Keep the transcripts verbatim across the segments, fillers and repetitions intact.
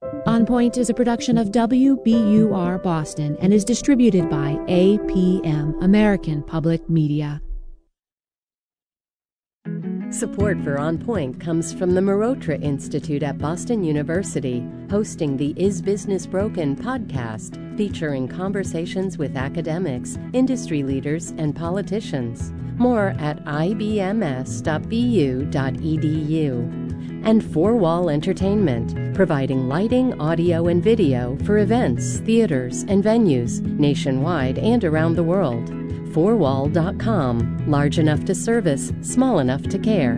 On Point is a production of W B U R Boston and is distributed by A P M, American Public Media. Support for On Point comes from the Marotra Institute at Boston University, hosting the Is Business Broken podcast, featuring conversations with academics, industry leaders, and politicians. More at I B M S dot B U dot E D U. And Four Wall Entertainment, providing lighting, audio, and video for events, theaters, and venues nationwide and around the world. four wall dot com, large enough to service, small enough to care.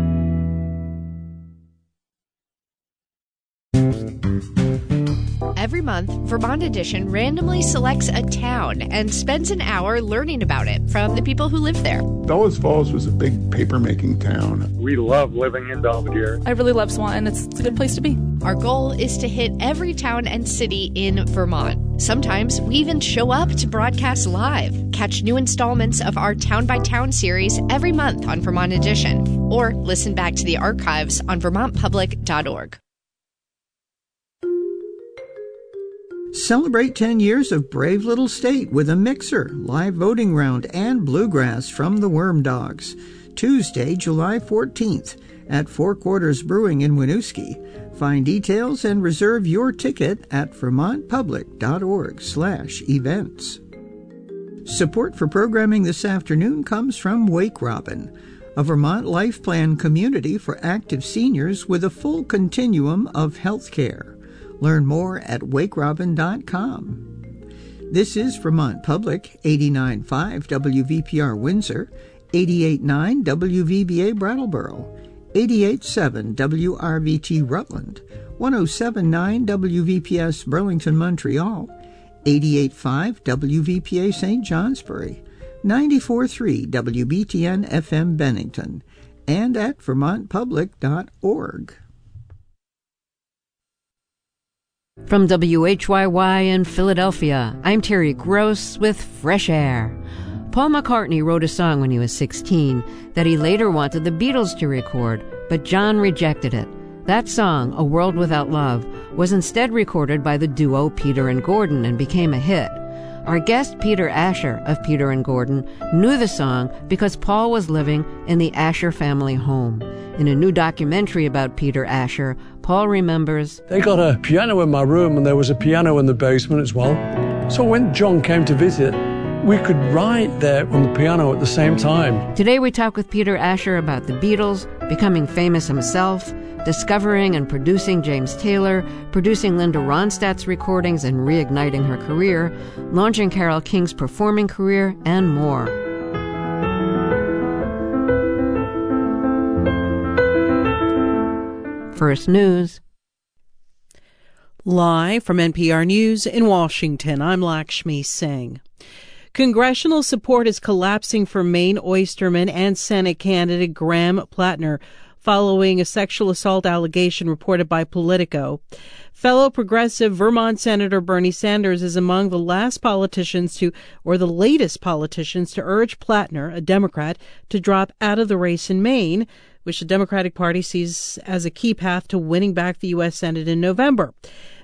Every month, Vermont Edition randomly selects a town and spends an hour learning about it from the people who live there. Bellows Falls was a big paper-making town. We love living in Belvedere. I really love Swanton. It's, it's a good place to be. Our goal is to hit every town and city in Vermont. Sometimes we even show up to broadcast live. Catch new installments of our Town by Town series every month on Vermont Edition, or listen back to the archives on vermont public dot org. Celebrate ten years of Brave Little State with a mixer, live voting round, and bluegrass from the Worm Dogs. Tuesday, July fourteenth at Four Quarters Brewing in Winooski. Find details and reserve your ticket at vermont public dot org slash events. Support for programming this afternoon comes from Wake Robin, a Vermont Life Plan community for active seniors with a full continuum of health care. Learn more at wake robin dot com. This is Vermont Public, eighty-nine point five W V P R Windsor, eighty-eight point nine W V B A Brattleboro, eighty-eight point seven W R V T Rutland, one oh seven point nine W V P S Burlington Montreal, eighty-eight point five W V P A Saint Johnsbury, ninety-four point three W B T N F M Bennington, and at vermont public dot org. From W H Y Y in Philadelphia, I'm Terry Gross with Fresh Air. Paul McCartney wrote a song when he was sixteen that he later wanted the Beatles to record, but John rejected it. That song, A World Without Love, was instead recorded by the duo Peter and Gordon and became a hit. Our guest, Peter Asher of Peter and Gordon, knew the song because Paul was living in the Asher family home. In a new documentary about Peter Asher, Paul remembers, they got a piano in my room and there was a piano in the basement as well. So when John came to visit, we could write there on the piano at the same time. Today we talk with Peter Asher about the Beatles, becoming famous himself, discovering and producing James Taylor, producing Linda Ronstadt's recordings and reigniting her career, launching Carole King's performing career, and more. First News. Live from N P R News in Washington, I'm Lakshmi Singh. Congressional support is collapsing for Maine oysterman and Senate candidate Graham Plattner following a sexual assault allegation reported by Politico. Fellow progressive Vermont Senator Bernie Sanders is among the last politicians to, or the latest politicians to urge Plattner, a Democrat, to drop out of the race in Maine, which the Democratic Party sees as a key path to winning back the U S Senate in November.